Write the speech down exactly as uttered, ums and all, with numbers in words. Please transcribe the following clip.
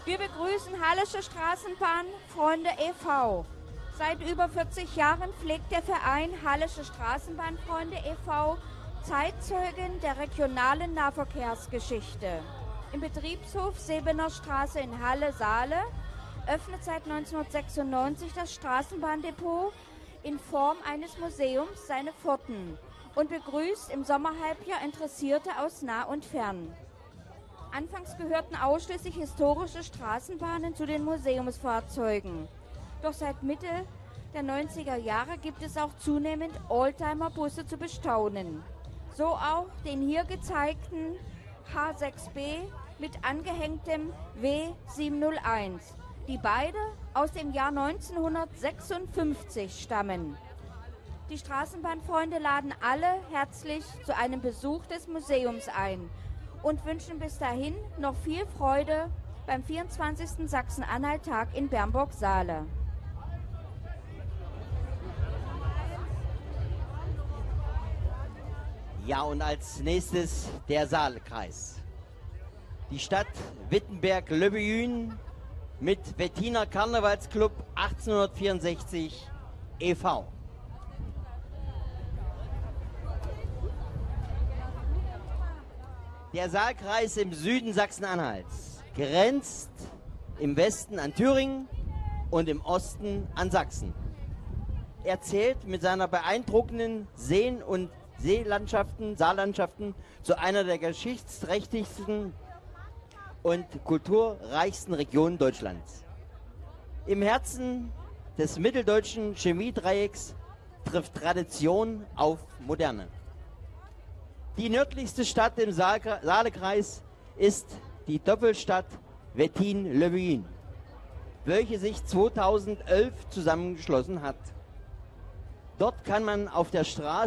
Wir begrüßen Hallische Straßenbahnfreunde e V Seit über vierzig Jahren pflegt der Verein Hallische Straßenbahnfreunde e V Zeitzeugen der regionalen Nahverkehrsgeschichte. Im Betriebshof Sebener Straße in Halle-Saale öffnet seit neunzehnhundertsechsundneunzig das Straßenbahndepot in Form eines Museums seine Pforten und begrüßt im Sommerhalbjahr Interessierte aus nah und fern. Anfangs gehörten ausschließlich historische Straßenbahnen zu den Museumsfahrzeugen. Doch seit Mitte der neunziger Jahre gibt es auch zunehmend Oldtimer-Busse zu bestaunen. So auch den hier gezeigten H sechs B mit angehängtem W siebenhunderteins, die beide aus dem Jahr neunzehnhundertsechsundfünfzig stammen. Die Straßenbahnfreunde laden alle herzlich zu einem Besuch des Museums ein und wünschen bis dahin noch viel Freude beim vierundzwanzigsten Sachsen-Anhalt-Tag in Bernburg-Saale. Ja, und als nächstes der Saalkreis. Die Stadt Wittenberg-Löbejün mit Wettiner Karnevalsclub achtzehnhundertvierundsechzig e V Der Saalkreis im Süden Sachsen-Anhalts grenzt im Westen an Thüringen und im Osten an Sachsen. Er zählt mit seiner beeindruckenden Seen- und Seelandschaften, Saallandschaften zu einer der geschichtsträchtigsten und kulturreichsten Regionen Deutschlands. Im Herzen des mitteldeutschen Chemiedreiecks trifft Tradition auf Moderne. Die nördlichste Stadt im Saalekreis ist die Doppelstadt Wettin-Löbejün, welche sich zweitausendelf zusammengeschlossen hat. Dort kann man auf der Straße